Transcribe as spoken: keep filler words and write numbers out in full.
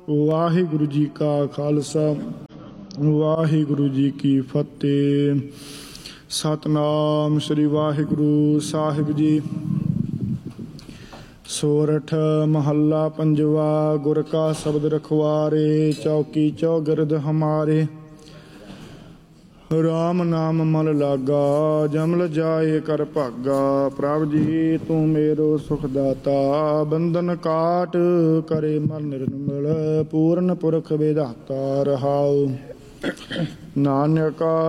ਵਾਹਿਗੁਰੂ ਜੀ ਕਾ ਖਾਲਸਾ ਵਾਹਿਗੁਰੂ ਜੀ ਕੀ ਫਤਿਹ। ਸਤਨਾਮ ਸ੍ਰੀ ਵਾਹਿਗੁਰੂ ਸਾਹਿਬ ਜੀ। ਸੋਰਠ ਮਹੱਲਾ ਪੰਜਵਾ। ਗੁਰ ਕਾ ਸ਼ਬਦ ਰਖਵਾਰੇ, ਚੌਕੀ ਚੌਗਿਰਦ ਹਮਾਰੇ। ਰਾਮ ਨਾਮ ਮਨ ਲਾਗਾ, ਜਮਲ ਜਾਏ ਕਰ ਭਾਗਾ। ਪ੍ਰਭ ਜੀ ਤੂੰ ਮੇਰੋ ਸੁਖ ਦਾਤਾ, ਬੰਧਨ ਕਾਟ ਕਰੇ ਮਨ ਨਿਰਮਲ। ਪੂਰਨ ਪੁਰਖ ਵਿਧਾਤਾ ਰਹਾਉ। ਨਾਨਕ